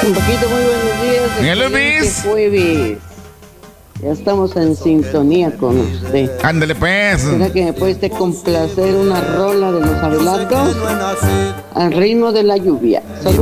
Un poquito, muy buenos días. Hello, Excelente Miss. jueves. Ya estamos en sintonía con usted. Ándale, pues. ¿Será que me puede complacer una rola de los Abelardos? Al ritmo de la lluvia. Saludos.